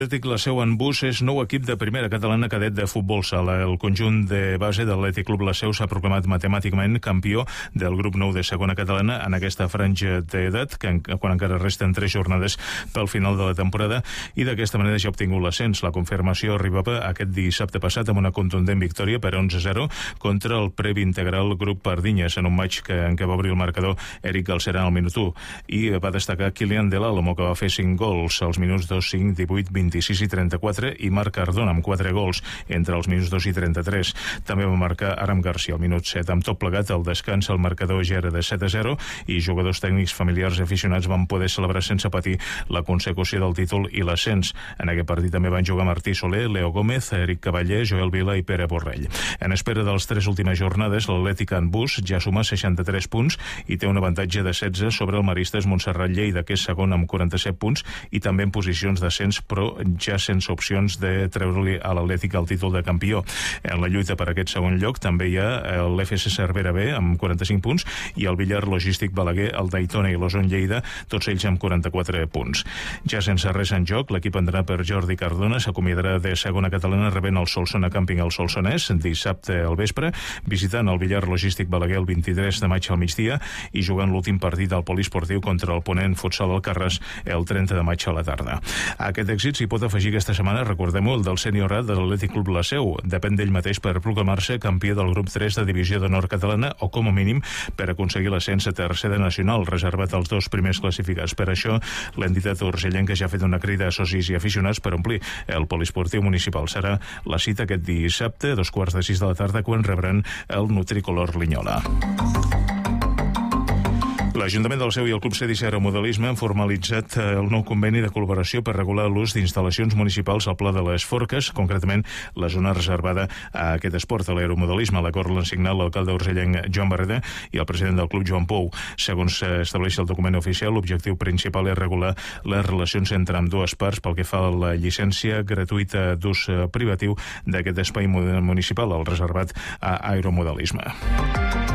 L'Atlètic La Seu en bus és nou equip de primera catalana cadet de futbol sala. El conjunt de base de l'Atlètic Club La Seu s'ha proclamat matemàticament campió del grup 9 de segona catalana en aquesta franja d'edat, quan encara resten 3 jornades pel final de la temporada, i d'aquesta manera ja ha obtingut l'ascens. La confirmació arribava aquest dissabte passat amb una contundent victòria per 11-0 contra el Previ Integral Grup Pardinyes, en un maig en què va obrir el marcador Eric Galceran al minut 1, i va destacar Kilian Del Alamo, que va fer 5 gols als minuts 2, 5, 18, 26 i 34, i Marc Cardona amb 4 gols entre els minuts 2 i 33. També va marcar Aram Garcia al minut 7. Amb tot plegat, al descans el marcador ja era de 7-0 i jugadors tècnics, familiars i aficionats van poder celebrar sense patir la consecució del títol i l'ascens. En aquest partit també van jugar Martí Soler, Leo Gómez, Eric Cavaller, Joel Vila i Pere Borrell. En espera de les 3 últimes jornades, l'Atlètic en bus ja suma 63 punts i té un avantatge de 16 sobre el Maristes Montserrat Lleida, que és segon amb 47 punts i també en posicions d'ascens, però ja sense opcions de treure-li a l'Atlètic el títol de campió. En la lluita per aquest segon lloc també hi ha l'FC Cervera B amb 45 punts i el Villar Logístic Balaguer, el Daytona i l'Oson Lleida, tots ells amb 44 punts. Ja sense res en joc, l'equip entrenat per Jordi Cardona s'acomiadarà de segona catalana rebent el Solsona Camping al Solsonès dissabte al vespre, visitant el Villar Logístic Balaguer el 23 de maig al migdia i jugant l'últim partit al poliesportiu contra el Ponent Futsal Alcarràs el 30 de maig a la tarda. Aquest èxit s'hi pot afegir aquesta setmana, recordem-ho, el del sènior A de l'Atlètic Club La Seu. Depèn d'ell mateix per proclamar-se campió del grup 3 de Divisió d'Honor Catalana o, com a mínim, per aconseguir l'ascens a tercera nacional, reservat als 2 primers classificats. Per això, l'entitat urgellenca ja ha fet una crida a socis i aficionats per omplir el poliesportiu municipal. Serà la cita aquest dissabte a 5:45 de la tarda, quan rebran el Nutricolor Linyola. L'Ajuntament del Seu i el Club Cedis Aeromodelisme han formalitzat el nou conveni de col·laboració per regular l'ús d'instal·lacions municipals al Pla de les Forques, concretament la zona reservada a aquest esport, a l'aeromodelisme. L'acord l'han signat l'alcalde urgellenc Joan Barreda i el president del club, Joan Pou. Segons estableix el document oficial, l'objectiu principal és regular les relacions entre ambdues parts pel que fa a la llicència gratuïta d'ús privatiu d'aquest espai municipal, el reservat a aeromodelisme.